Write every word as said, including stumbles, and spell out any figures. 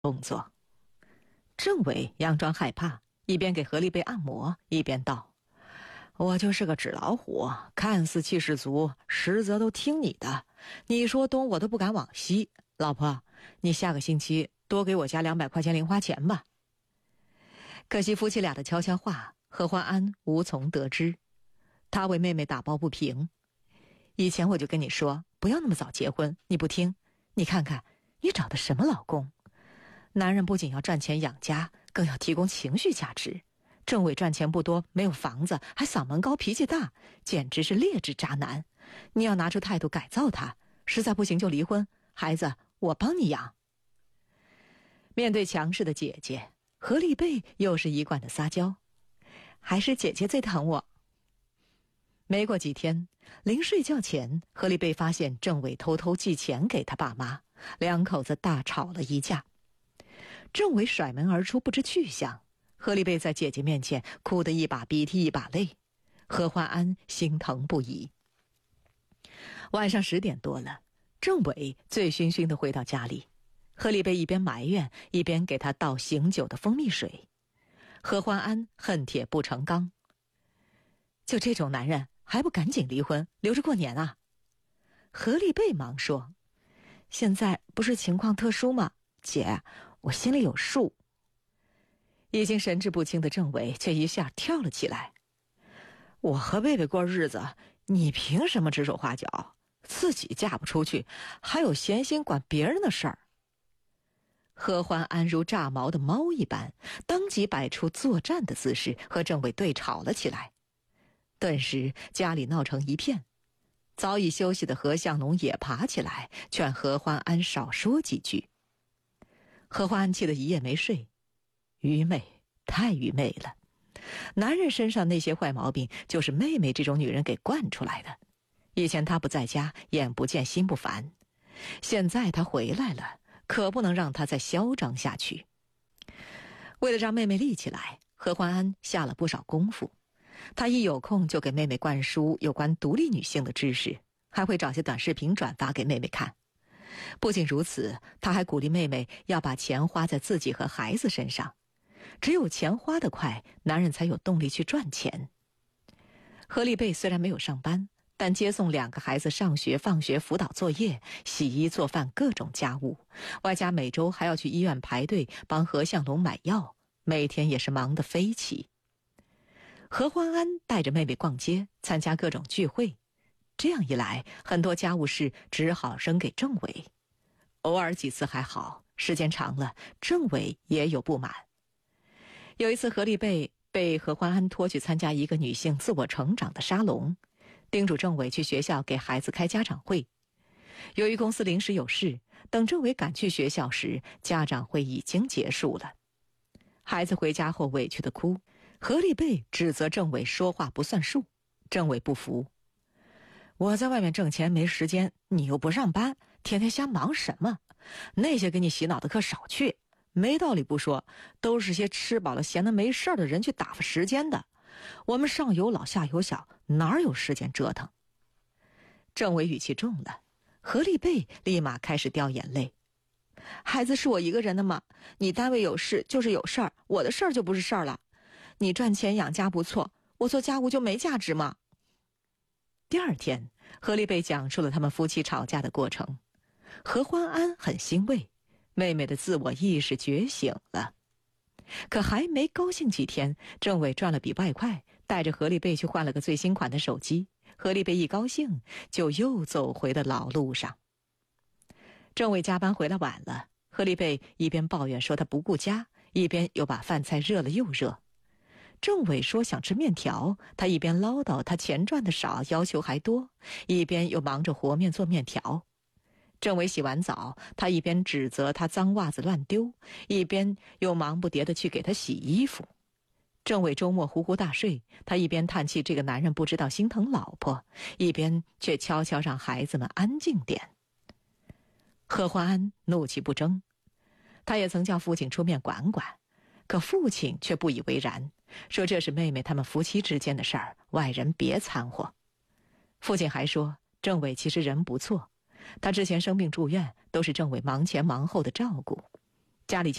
动作。政委佯装害怕，一边给何丽贝按摩，一边道：我就是个纸老虎，看似气势足，实则都听你的。你说东我都不敢往西。老婆，你下个星期多给我加两百块钱零花钱吧。可惜夫妻俩的悄悄话，何欢安无从得知。他为妹妹打抱不平：以前我就跟你说不要那么早结婚，你不听。你看看你找的什么老公？男人不仅要赚钱养家，更要提供情绪价值。政委赚钱不多，没有房子，还嗓门高脾气大，简直是劣质渣男。你要拿出态度改造他，实在不行就离婚，孩子我帮你养。面对强势的姐姐，何丽贝又是一贯的撒娇：还是姐姐最疼我。没过几天，临睡觉前，何丽贝发现政委偷偷寄钱给他爸妈，两口子大吵了一架。政委甩门而出，不知去向。何丽贝在姐姐面前哭得一把鼻涕一把泪，何欢安心疼不已。晚上十点多了，政委醉醺醺地回到家里，何丽贝一边埋怨，一边给他倒醒酒的蜂蜜水。何欢安恨铁不成钢：就这种男人还不赶紧离婚，留着过年啊？何丽贝忙说：现在不是情况特殊吗？姐，我心里有数。已经神志不清的政委却一下跳了起来：我和贝贝过日子，你凭什么指手画脚？自己嫁不出去，还有闲心管别人的事儿？何欢安如炸毛的猫一般，当即摆出作战的姿势，和政委对吵了起来。顿时家里闹成一片。早已休息的何向农也爬起来，劝何欢安少说几句。何欢安气得一夜没睡，愚昧，太愚昧了。男人身上那些坏毛病，就是妹妹这种女人给惯出来的。以前她不在家，眼不见心不烦，现在她回来了，可不能让她再嚣张下去。为了让妹妹立起来，何欢安下了不少功夫。他一有空就给妹妹灌输有关独立女性的知识，还会找些短视频转发给妹妹看。不仅如此，他还鼓励妹妹要把钱花在自己和孩子身上，只有钱花得快，男人才有动力去赚钱。何丽贝虽然没有上班，但接送两个孩子上学放学，辅导作业，洗衣做饭，各种家务，外加每周还要去医院排队帮何向龙买药，每天也是忙得飞起。何欢安带着妹妹逛街，参加各种聚会，这样一来，很多家务事只好扔给政委。偶尔几次还好，时间长了，政委也有不满。有一次，何丽贝被何欢安拖去参加一个女性自我成长的沙龙，叮嘱政委去学校给孩子开家长会。由于公司临时有事，等政委赶去学校时，家长会已经结束了。孩子回家后委屈地哭，何丽贝指责政委说话不算数。政委不服：我在外面挣钱没时间，你又不上班，天天瞎忙什么？那些给你洗脑的可少去，没道理不说，都是些吃饱了闲的没事的人去打发时间的。我们上有老下有小，哪有时间折腾？政委语气重了，何丽贝立马开始掉眼泪。孩子是我一个人的吗？你单位有事就是有事儿，我的事儿就不是事儿了。你赚钱养家不错，我做家务就没价值吗？第二天，何丽贝讲述了他们夫妻吵架的过程。何欢安很欣慰，妹妹的自我意识觉醒了。可还没高兴几天，政委赚了笔外快，带着何丽贝去换了个最新款的手机。何丽贝一高兴，就又走回了老路上。政委加班回来晚了，何丽贝一边抱怨说他不顾家，一边又把饭菜热了又热。政委说想吃面条，他一边唠叨他钱赚的少，要求还多，一边又忙着和面做面条。政委洗完澡，他一边指责他脏袜子乱丢，一边又忙不迭地去给他洗衣服。政委周末呼呼大睡，他一边叹气这个男人不知道心疼老婆，一边却悄悄让孩子们安静点。何欢安怒气不争，他也曾叫父亲出面管管，可父亲却不以为然，说这是妹妹他们夫妻之间的事儿，外人别掺和。父亲还说，政委其实人不错，他之前生病住院，都是政委忙前忙后的照顾。 家里